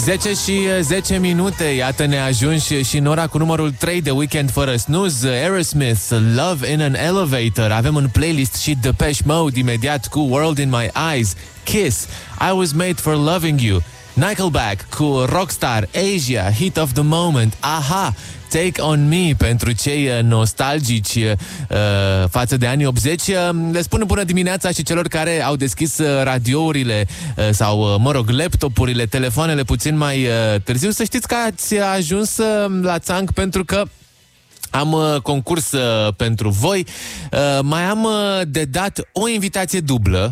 10 și 10 minute, iată ne ajungi și în ora cu numărul 3 de Weekend fără snooze. Aerosmith, Love in an Elevator. Avem în playlist și Depeche Mode imediat cu World in My Eyes, Kiss, I Was Made for Loving You, Nickelback cu Rockstar, Asia, Hit of the Moment, Aha, Take On Me pentru cei nostalgici față de anii 80. Le spun bună dimineața și celor care au deschis radiourile sau, mă rog, laptopurile, telefoanele puțin mai târziu. Să știți că ați ajuns la țanc pentru că am concurs pentru voi. Mai am de dat o invitație dublă.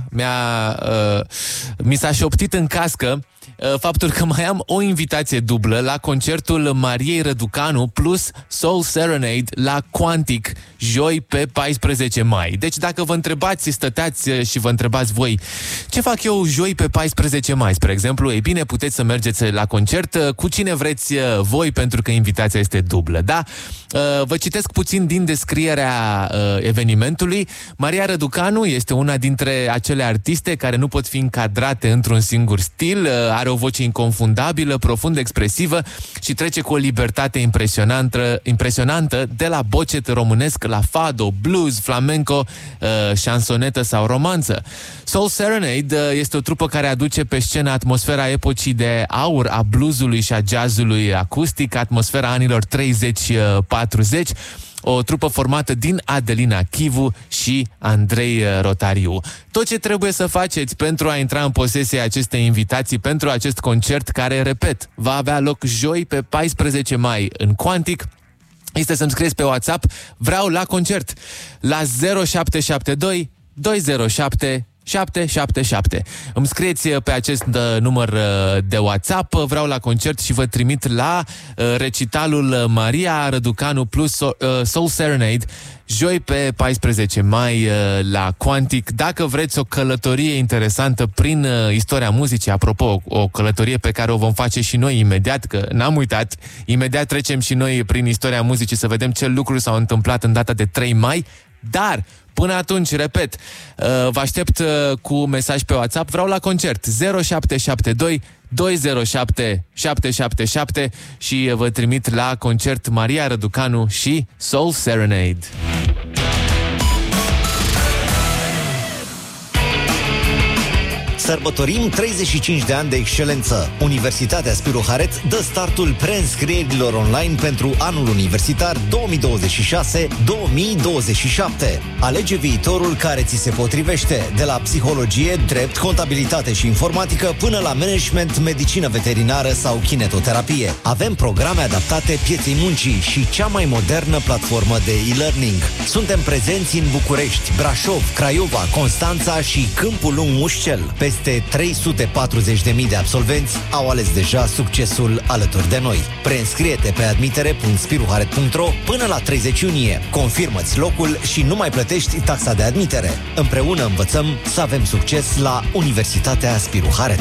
Mi s-a șoptit în cască faptul că mai am o invitație dublă la concertul Mariei Răducanu plus Soul Serenade la Quantic, joi pe 14 mai. Deci dacă vă întrebați, stăteați și vă întrebați voi ce fac eu joi pe 14 mai, spre exemplu, ei bine, puteți să mergeți la concert cu cine vreți voi, pentru că invitația este dublă, da? Vă citesc puțin din descrierea evenimentului. Maria Răducanu este una dintre acele artiste care nu pot fi încadrate într-un singur stil. Are o voce inconfundabilă, profund expresivă și trece cu o libertate impresionantă de la bocet românesc la fado, blues, flamenco, șansonetă sau romanță. Soul Serenade este o trupă care aduce pe scenă atmosfera epocii de aur a bluesului și a jazzului acustic, atmosfera anilor 30-40, o trupă formată din Adelina Chivu și Andrei Rotariu. Tot ce trebuie să faceți pentru a intra în posesia acestei invitații pentru acest concert, care, repet, va avea loc joi pe 14 mai în Quantic, este să-mi scrieți pe WhatsApp: vreau la concert, la 0772 207 777. Îmi scrieți pe acest număr de WhatsApp: vreau la concert, și vă trimit la recitalul Maria Răducanu plus Soul Serenade, joi pe 14 mai la Quantic. Dacă vreți o călătorie interesantă prin istoria muzicii, apropo, o călătorie pe care o vom face și noi imediat, că n-am uitat, imediat trecem și noi prin istoria muzicii să vedem ce lucruri s-au întâmplat în data de 3 mai, dar până atunci, repet, vă aștept cu mesaj pe WhatsApp: vreau la concert, 0772 207 777, și vă trimit la concert Maria Răducanu și Soul Serenade. Sărbătorim 35 de ani de excelență. Universitatea Spiru Haret dă startul preînscrierilor online pentru anul universitar 2026-2027. Alege viitorul care ți se potrivește, de la psihologie, drept, contabilitate și informatică, până la management, medicină veterinară sau kinetoterapie. Avem programe adaptate pieței muncii și cea mai modernă platformă de e-learning. Suntem prezenți în București, Brașov, Craiova, Constanța și Câmpul Lung Mușcel. Peste 340.000 de absolvenți au ales deja succesul alături de noi. Preînscrie-te pe admitere.spiruharet.ro până la 30 iunie. Confirmă-ți locul și nu mai plătești taxa de admitere. Împreună învățăm să avem succes la Universitatea Spiru Haret.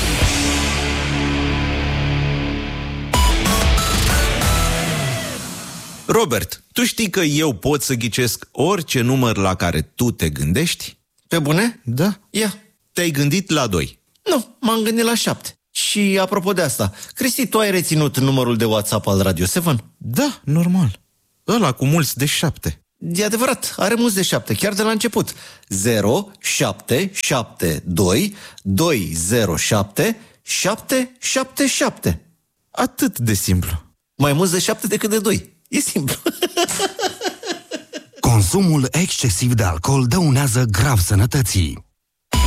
Robert, tu știi că eu pot să ghicesc orice număr la care tu te gândești? Pe bune? Da. Ia. Te-ai gândit la 2. Nu, m-am gândit la 7. Și apropo de asta, Cristi, tu ai reținut numărul de WhatsApp al Radio 7? Da, normal. Ăla cu mulți de 7. E adevărat, are mulți de 7, chiar de la început. 0772 207 777. Atât de simplu. Mai mulți de 7 decât de 2. E simplu. Consumul excesiv de alcool dăunează grav sănătății.